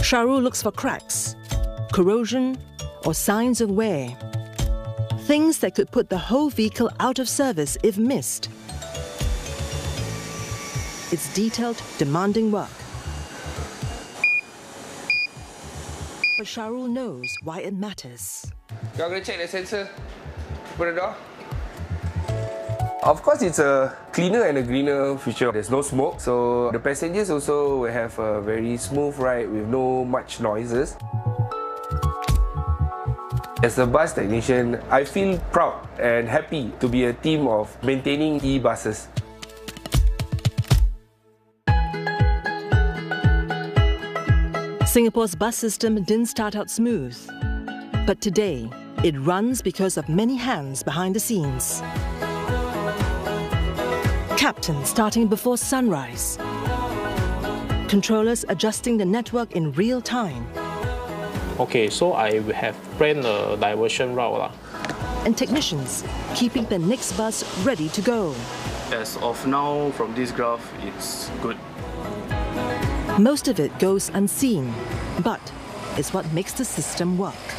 Shahrul looks for cracks, corrosion, or signs of wear. Things that could put the whole vehicle out of service if missed. It's detailed, demanding work. But Shahrul knows why it matters. You're going to check the sensor. Open the door. Of course, it's a cleaner and a greener future. There's no smoke, so the passengers also will have a very smooth ride with no much noises. As a bus technician, I feel proud and happy to be a team of maintaining e-buses. Singapore's bus system didn't start out smooth, but today it runs because of many hands behind the scenes. Captains starting before sunrise. Controllers adjusting the network in real time. Okay, so I have planned a diversion route. And technicians keeping the next bus ready to go. As of now, from this graph, it's good. Most of it goes unseen, but it's what makes the system work.